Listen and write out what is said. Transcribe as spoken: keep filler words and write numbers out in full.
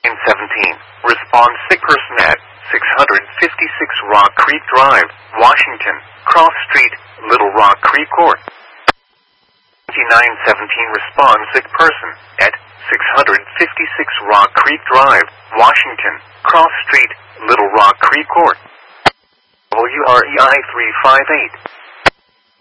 In seventeen, respond sick person at six fifty-six Rock Creek Drive, Washington, Cross Street, Little Rock Creek Court. twenty-nine seventeen, respond sick person at six fifty-six Rock Creek Drive, Washington, Cross Street, Little Rock Creek Court. W R E I three five eight.